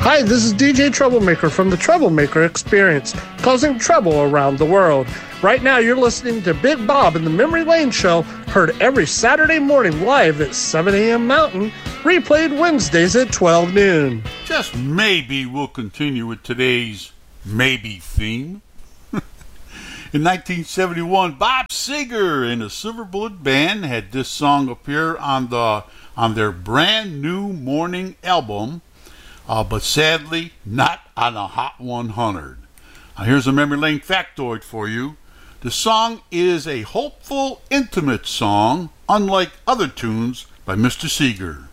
Hi, this is DJ Troublemaker from the Troublemaker Experience, causing trouble around the world. Right now, you're listening to Big Bob and the Memory Lane Show, heard every Saturday morning live at 7 a.m. Mountain, replayed Wednesdays at 12 noon. Just maybe we'll continue with today's maybe theme. In 1971, Bob Seger and the Silver Bullet Band had this song appear on their brand new Morning album, but sadly not on the Hot 100. Now here's a Memory Lane factoid for you. The song is a hopeful, intimate song, unlike other tunes by Mr. Seger.